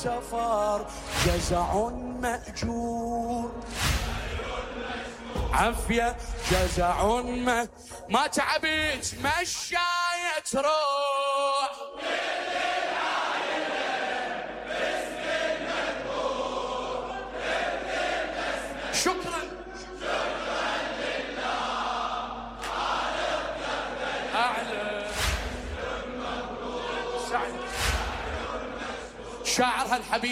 سفر جزع مأجور. عافية جزع ما تعبت مشاية تروح شكرا لله أعلى شاعرها الحبيب